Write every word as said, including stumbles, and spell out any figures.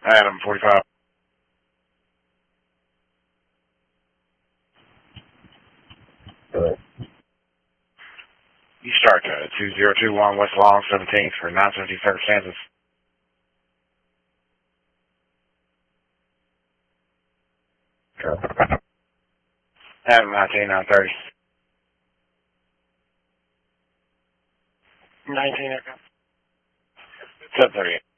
Adam, forty-five. Right. You start to two zero two one West Long, seventeenth for nine seventy circumstances. Okay. Adam, nineteen, nine thirty. nineteen, okay. seven thirty-eight.